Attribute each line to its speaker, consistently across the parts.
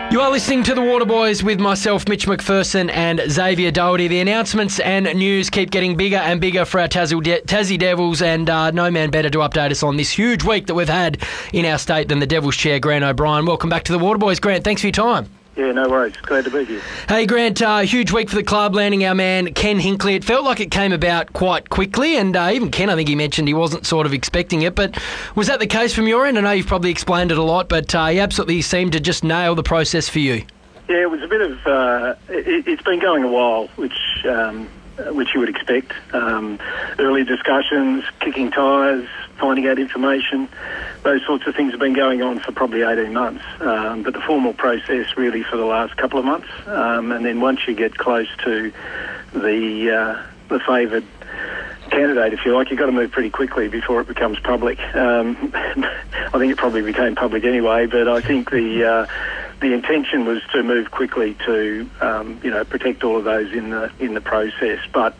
Speaker 1: You are listening to The Waterboys with myself, Mitch McPherson, and Xavier Doherty. The announcements and news keep getting bigger and bigger for our Tassie Devils, and no man better to update us on this huge week that we've had in our state than the Devils chair, Grant O'Brien. Welcome back to The Waterboys, Grant. Thanks for your time.
Speaker 2: Yeah, no worries. Glad to be here.
Speaker 1: Hey, Grant, huge week for the club, landing our man Ken Hinkley. It felt like it came about quite quickly, and even Ken, I think he mentioned he wasn't sort of expecting it, but was that the case from your end? I know you've probably explained it a lot, but he absolutely seemed to just nail the process for you.
Speaker 2: Yeah, it was a bit of... it's been going a while, which you would expect. Early discussions, kicking tyres, finding out information, those sorts of things have been going on for probably 18 months. But the formal process really for the last couple of months. And then once you get close to the favoured candidate, if you like, you've got to move pretty quickly before it becomes public. I think it probably became public anyway, but I think the intention was to move quickly to protect all of those in the process. But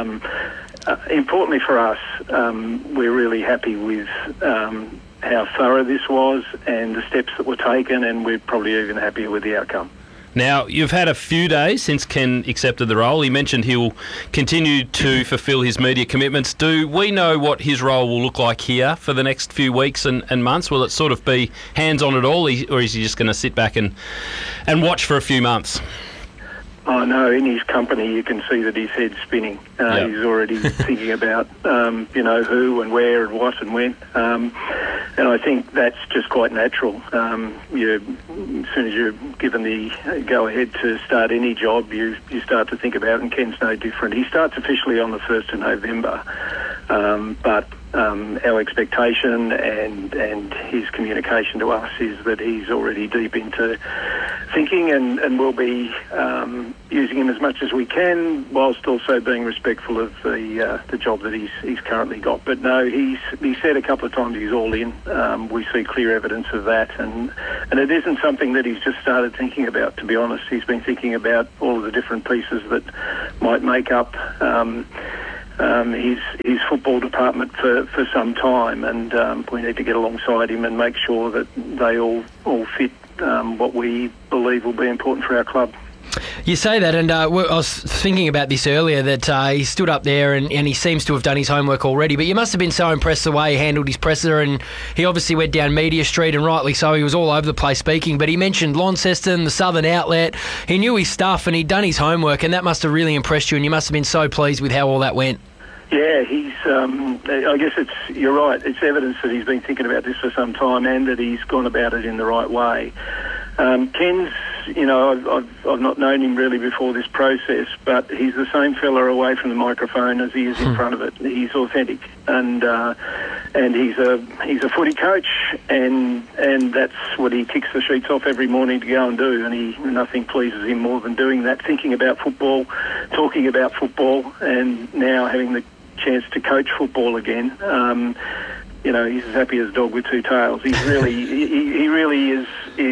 Speaker 2: importantly for us, we're really happy with how thorough this was and the steps that were taken, and we're probably even happier with the outcome.
Speaker 3: Now, you've had a few days since Ken accepted the role. He mentioned he'll continue to fulfil his media commitments. Do we know what his role will look like here for the next few weeks and months? Will it sort of be hands-on at all, or is he just going to sit back and watch for a few months?
Speaker 2: Oh, no, in his company you can see that his head's spinning.
Speaker 3: Yep.
Speaker 2: He's already thinking about, who and where and what and when. And I think that's just quite natural. As soon as you're given the go-ahead to start any job, you start to think about it, and Ken's no different. He starts officially on the 1st of November, but our expectation and his communication to us is that he's already deep into thinking, and we'll be using him as much as we can, whilst also being respectful of the job that he's currently got. But no, he said a couple of times he's all in. We see clear evidence of that, and it isn't something that he's just started thinking about, to be honest. He's been thinking about all of the different pieces that might make up his football department for some time, and we need to get alongside him and make sure that they all fit what we believe will be important for our club.
Speaker 1: You say that, and I was thinking about this earlier, that he stood up there and he seems to have done his homework already, but you must have been so impressed the way he handled his presser, and he obviously went down Media Street, and rightly so, he was all over the place speaking, but he mentioned Launceston, the Southern Outlet. He knew his stuff and he'd done his homework, and that must have really impressed you, and you must have been so pleased with how all that went.
Speaker 2: Yeah, he's. I guess you're right. It's evidence that he's been thinking about this for some time, and that he's gone about it in the right way. Ken's, I've not known him really before this process, but he's the same fella away from the microphone as he is in front of it. He's authentic, and he's a footy coach, and that's what he kicks the sheets off every morning to go and do. And nothing pleases him more than doing that, thinking about football, talking about football, and now having the chance to coach football again. He's as happy as a dog with two tails. He's really, he really is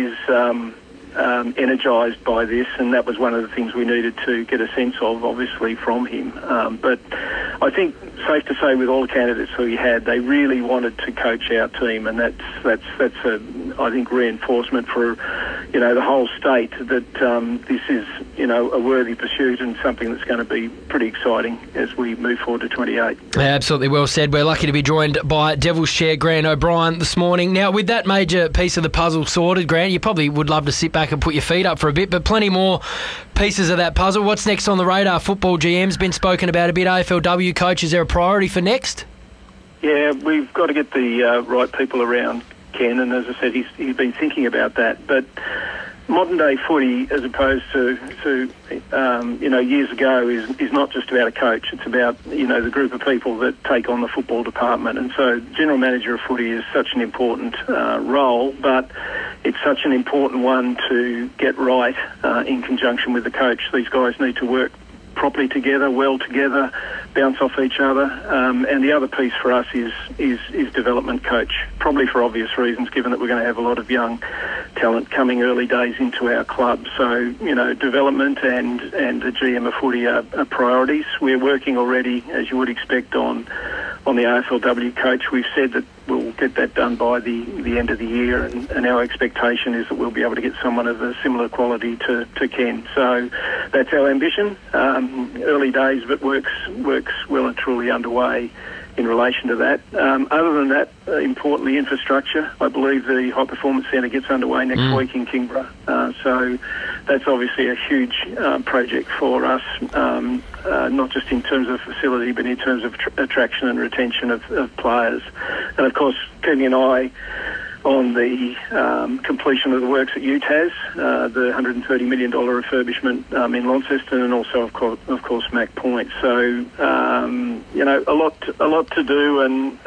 Speaker 2: energised by this, and that was one of the things we needed to get a sense of, obviously, from him. But I think safe to say, with all the candidates who he had, they really wanted to coach our team, and that's a, I think, reinforcement for the whole state that this is a worthy pursuit and something that's going to be pretty exciting as we move forward to 28.
Speaker 1: Yeah, absolutely well said. We're lucky to be joined by Devils chair Grant O'Brien this morning. Now, with that major piece of the puzzle sorted, Grant, you probably would love to sit back and put your feet up for a bit, but plenty more pieces of that puzzle. What's next on the radar? Football GM's been spoken about a bit. AFLW coach, is there a priority for next?
Speaker 2: Yeah, we've got to get the right people around Ken, and as I said, he's been thinking about that. But modern day footy, as opposed to years ago, is not just about a coach. It's about the group of people that take on the football department. And so, general manager of footy is such an important role, but it's such an important one to get right in conjunction with the coach. These guys need to work properly together, well together, bounce off each other. And the other piece for us is development coach, probably for obvious reasons, given that we're going to have a lot of young talent coming early days into our club. So, development and the GM of footy are priorities. We're working already, as you would expect, on the AFLW coach. We've said that we'll get that done by the end of the year, and our expectation is that we'll be able to get someone of a similar quality to Ken. So that's our ambition. Early days, but works well and truly underway in relation to that. Other than that, importantly, infrastructure. I believe the High Performance Centre gets underway next week in Kingborough. So that's obviously a huge project for us, not just in terms of facility, but in terms of attraction and retention of players. And of course, keeping an eye on the completion of the works at UTAS, the $130 million refurbishment in Launceston, and also, of course, Mac Point. So, a lot to do, and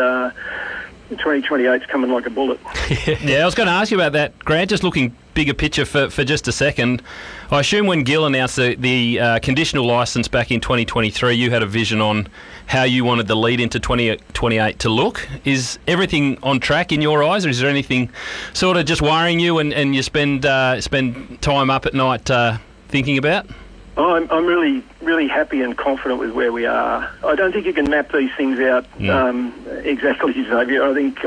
Speaker 2: 2028's coming like a bullet.
Speaker 3: Yeah, I was going to ask you about that, Grant. Just looking bigger picture for just a second. I assume when Gill announced the conditional licence back in 2023, you had a vision on how you wanted the lead into 2028 to look. Is everything on track in your eyes, or is there anything sort of just worrying you and you spend time up at night thinking about?
Speaker 2: Oh, I'm really, really happy and confident with where we are. I don't think you can map these things out exactly, Xavier. I think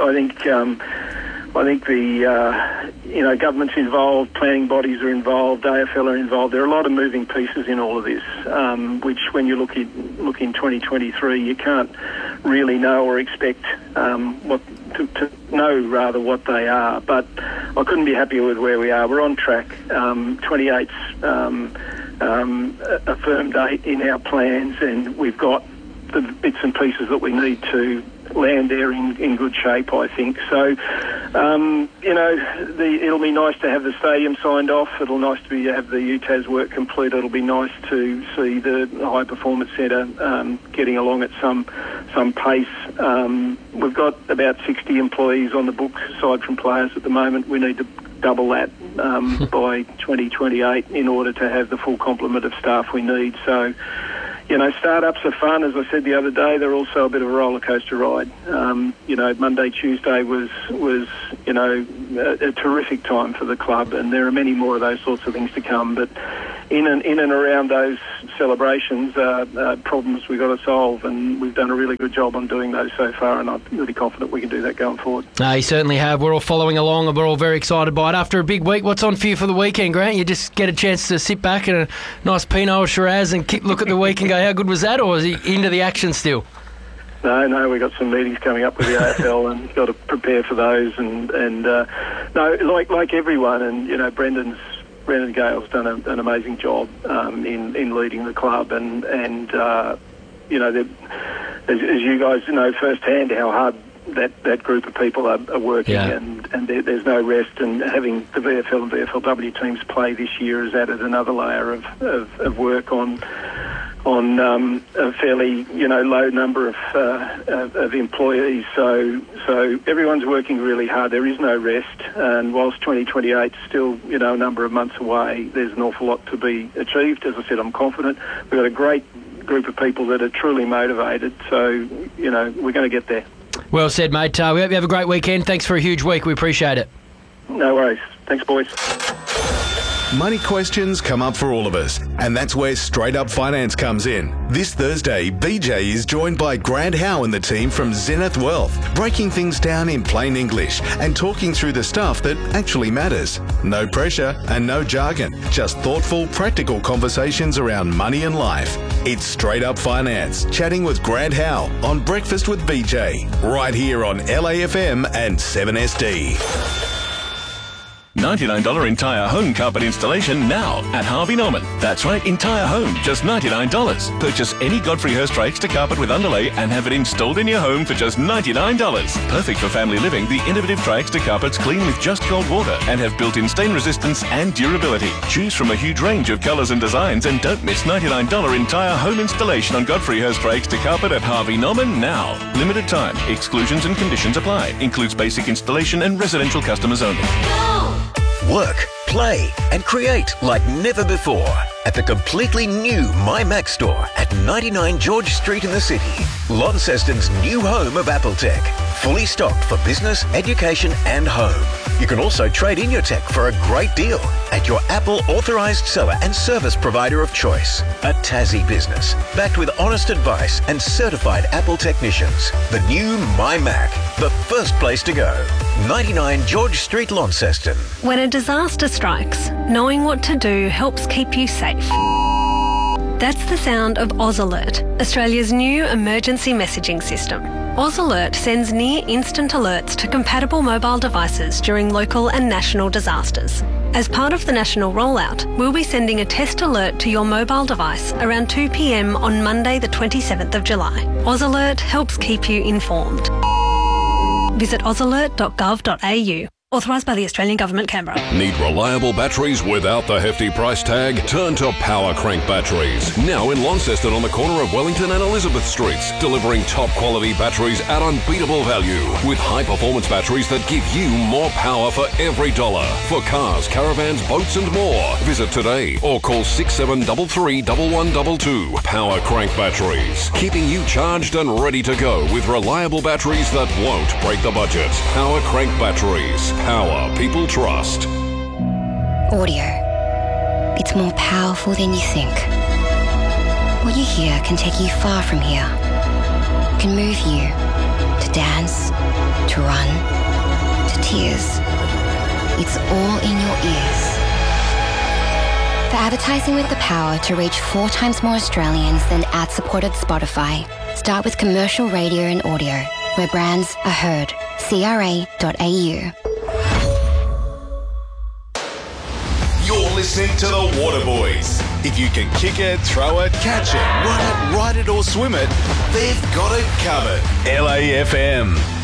Speaker 2: the government's involved, planning bodies are involved, AFL are involved. There are a lot of moving pieces in all of this, which when you look in 2023, you can't really know or expect to know rather what they are. But I couldn't be happier with where we are. We're on track. 28's a firm date in our plans, and we've got the bits and pieces that we need to land there in good shape, I think. So, it'll be nice to have the stadium signed off. It'll be nice to have the UTAS work complete. It'll be nice to see the High Performance Centre getting along at some pace. We've got about 60 employees on the books, aside from players at the moment. We need to double that by 2028 in order to have the full complement of staff we need. So, startups are fun. As I said the other day, they're also a bit of a roller coaster ride. Monday, Tuesday was a terrific time for the club, and there are many more of those sorts of things to come. But in and around those celebrations, problems we've got to solve, and we've done a really good job on doing those so far, and I'm really confident we can do that going forward.
Speaker 1: You certainly have. We're all following along, and we're all very excited by it. After a big week, what's on for you for the weekend, Grant? You just get a chance to sit back and a nice Pinot or Shiraz and look at the week and go, how good was that, or is he into the action still?
Speaker 2: No, we've got some meetings coming up with the AFL and got to prepare for those, and like everyone, and Brendan Gale's done an amazing job in leading the club, and as you guys know firsthand how hard that group of people are working, and there's no rest, and having the VFL and VFLW teams play this year has added another layer of work on a fairly low number of employees. So everyone's working really hard. There is no rest, and whilst 2028 is still a number of months away, there's an awful lot to be achieved. As I said, I'm confident. We've got a great group of people that are truly motivated. So we're going to get there.
Speaker 1: Well said, mate. We hope you have a great weekend. Thanks for a huge week. We appreciate it.
Speaker 2: No worries. Thanks, boys.
Speaker 4: Money questions come up for all of us, and that's where Straight Up Finance comes in. This Thursday, BJ is joined by Grant Howe and the team from Zenith Wealth, breaking things down in plain English and talking through the stuff that actually matters. No pressure and no jargon, just thoughtful, practical conversations around money and life. It's Straight Up Finance, chatting with Grant Howe on Breakfast with BJ, right here on LAFM and 7SD.
Speaker 5: $99 entire home carpet installation now at Harvey Norman. That's right, entire home, just $99. Purchase any Godfrey Hirst Extra carpet with underlay and have it installed in your home for just $99. Perfect for family living, the innovative Tri-Extra carpets clean with just cold water and have built-in stain resistance and durability. Choose from a huge range of colours and designs, and don't miss $99 entire home installation on Godfrey Hirst Extra carpet at Harvey Norman now. Limited time. Exclusions and conditions apply. Includes basic installation and residential customers only.
Speaker 6: Work, play, and create like never before at the completely new MyMac store at 99 George Street in the city. Launceston's new home of Apple Tech. Fully stocked for business, education and home. You can also trade in your tech for a great deal at your Apple authorised seller and service provider of choice. A Tassie business, backed with honest advice and certified Apple technicians. The new My Mac, the first place to go. 99 George Street, Launceston.
Speaker 7: When a disaster strikes, knowing what to do helps keep you safe. That's the sound of Oz Alert, Australia's new emergency messaging system. Oz Alert sends near-instant alerts to compatible mobile devices during local and national disasters. As part of the national rollout, we'll be sending a test alert to your mobile device around 2 p.m. on Monday the 27th of July. Oz Alert helps keep you informed. Visit ozalert.gov.au. Authorised by the Australian Government, Canberra.
Speaker 8: Need reliable batteries without the hefty price tag? Turn to Power Crank Batteries. Now in Launceston on the corner of Wellington and Elizabeth Streets. Delivering top quality batteries at unbeatable value. With high performance batteries that give you more power for every dollar. For cars, caravans, boats and more. Visit today or call 6733 1122. Power Crank Batteries. Keeping you charged and ready to go with reliable batteries that won't break the budget. Power Crank Batteries. Power people trust.
Speaker 9: Audio. It's more powerful than you think. What you hear can take you far from here. Can move you to dance, to run, to tears. It's all in your ears. For advertising with the power to reach 4 times more Australians than ad-supported Spotify, start with commercial radio and audio, where brands are heard. CRA.au.
Speaker 4: You're listening to the Waterboys. If you can kick it, throw it, catch it, run it, ride it or swim it, they've got it covered. LAFM.